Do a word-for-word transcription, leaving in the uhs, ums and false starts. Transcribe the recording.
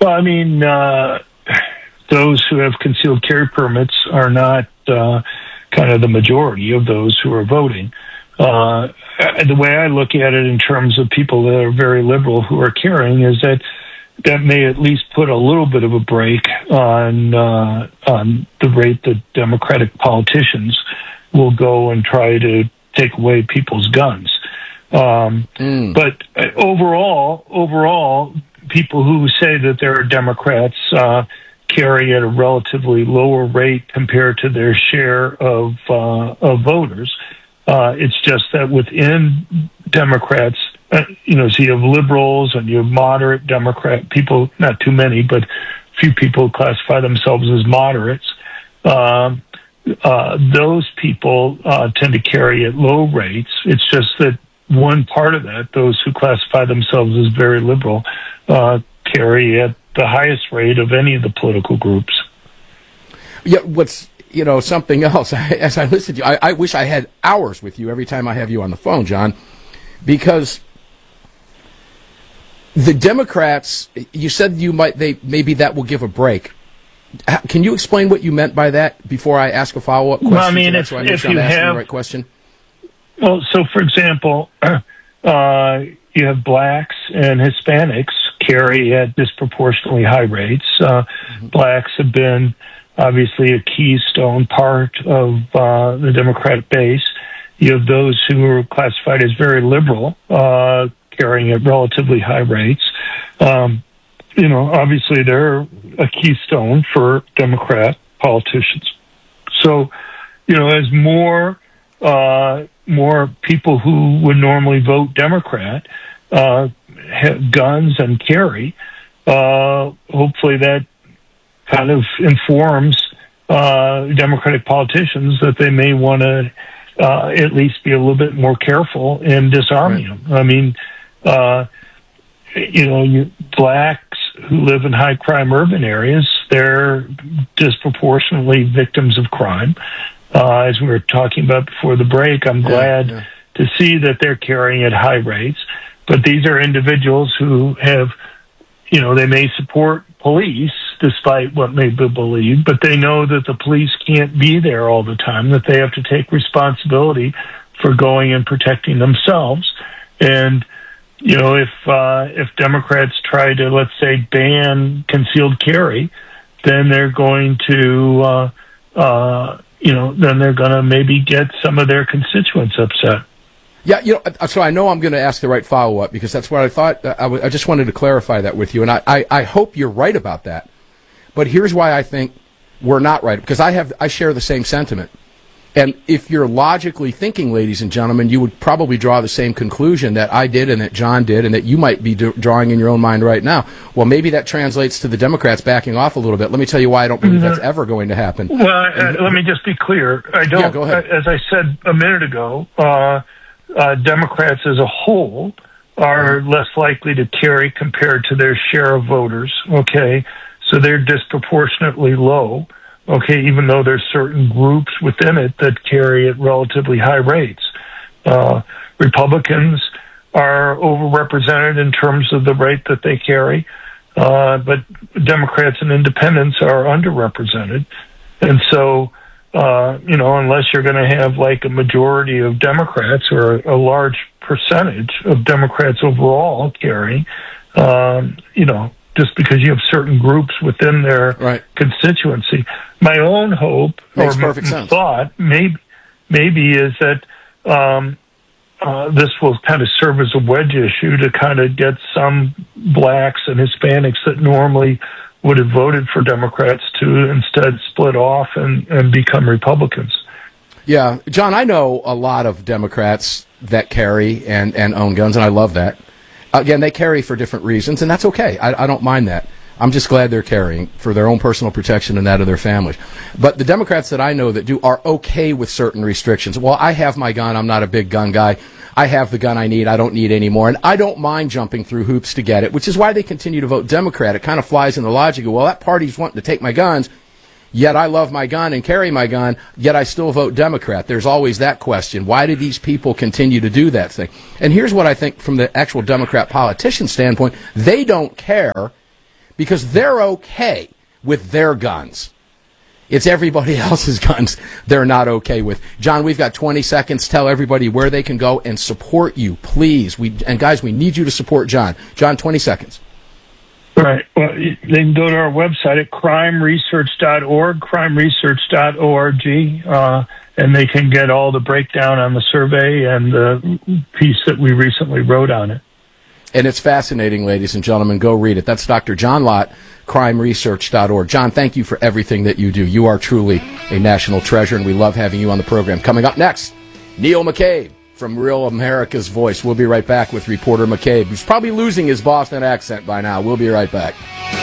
Well, I mean, uh, those who have concealed carry permits are not uh, kind of the majority of those who are voting. Uh, the way I look at it in terms of people that are very liberal who are carrying is that that may at least put a little bit of a brake on uh, on the rate that Democratic politicians will go and try to take away people's guns. Um, mm. But overall, overall, people who say that they're Democrats uh, carry at a relatively lower rate compared to their share of uh, of voters. Uh, it's just that within Democrats, uh, you know, so you have liberals and you have moderate Democrat people, not too many, but few people classify themselves as moderates. Um, uh, those people uh, tend to carry at low rates. It's just that one part of that, those who classify themselves as very liberal, uh, carry at the highest rate of any of the political groups. Yeah, what's, you know, something else, as I listen to you, I, I wish I had hours with you every time I have you on the phone, John, because the Democrats, you said you might, they maybe that will give a break. Can you explain what you meant by that before I ask a follow-up question? Well, I mean, if, so I if I'm you asking have... the right question. Well, so, for example, uh, you have blacks and Hispanics carry at disproportionately high rates. Uh, mm-hmm. Blacks have been obviously a keystone part of uh, the Democratic base. You have those who are classified as very liberal, uh, carrying at relatively high rates. Um, you know, obviously they're a keystone for Democrat politicians. So, you know, as more uh, more people who would normally vote Democrat uh, have guns and carry, uh, hopefully that kind of informs uh, Democratic politicians that they may want to uh, at least be a little bit more careful in disarming right. them. I mean, uh, you know, you, blacks who live in high crime urban areas, they're disproportionately victims of crime. Uh, as we were talking about before the break, I'm glad yeah, yeah. to see that they're carrying at high rates. But these are individuals who have, you know, they may support police despite what may be believed, but they know that the police can't be there all the time, that they have to take responsibility for going and protecting themselves. And, you know, if uh, if Democrats try to, let's say, ban concealed carry, then they're going to, uh, uh, you know, then they're going to maybe get some of their constituents upset. Yeah, you know, so I know I'm going to ask the right follow-up because that's what I thought. I, w- I just wanted to clarify that with you, and I, I, I hope you're right about that. But here's why I think we're not right, because I have I share the same sentiment. And if you're logically thinking, ladies and gentlemen, you would probably draw the same conclusion that I did and that John did and that you might be do- drawing in your own mind right now. Well, maybe that translates to the Democrats backing off a little bit. Let me tell you why I don't believe that's ever going to happen. Well, uh, let me just be clear. I don't. Yeah, go ahead. As I said a minute ago, uh, uh, Democrats as a whole are less likely to carry compared to their share of voters. Okay, so they're disproportionately low. Okay, even though there's certain groups within it that carry at relatively high rates. Uh, Republicans are overrepresented in terms of the rate that they carry, uh, but Democrats and independents are underrepresented. And so, uh, you know, unless you're going to have like a majority of Democrats or a large percentage of Democrats overall carrying, um, you know, just because you have certain groups within their right. constituency. My own hope Makes or perfect sense. thought maybe, maybe is that um, uh, this will kind of serve as a wedge issue to kind of get some blacks and Hispanics that normally would have voted for Democrats to instead split off and, and become Republicans. Yeah, John, I know a lot of Democrats that carry and, and own guns, and I love that. Again, they carry for different reasons, and that's okay. I, I don't mind that. I'm just glad they're carrying for their own personal protection and that of their families. But the Democrats that I know that do are okay with certain restrictions. Well, I have my gun. I'm not a big gun guy. I have the gun I need. I don't need any more. And I don't mind jumping through hoops to get it, which is why they continue to vote Democrat. It kind of flies in the logic of, well, that party's wanting to take my guns, yet I love my gun and carry my gun, yet I still vote Democrat. There's always that question. Why do these people continue to do that thing? And here's what I think from the actual Democrat politician standpoint. They don't care because they're okay with their guns. It's everybody else's guns they're not okay with. John, we've got twenty seconds. Tell everybody where they can go and support you, please. We And, guys, we need you to support John. John, twenty seconds. Right. Well, they can go to our website at crime research dot org, crime research dot org, uh, and they can get all the breakdown on the survey and the piece that we recently wrote on it. And it's fascinating, ladies and gentlemen. Go read it. That's Doctor John Lott, crime research dot org. John, thank you for everything that you do. You are truly a national treasure, and we love having you on the program. Coming up next, Neil McCabe from Real America's Voice. We'll be right back with reporter McCabe, who's probably losing his Boston accent by now. We'll be right back.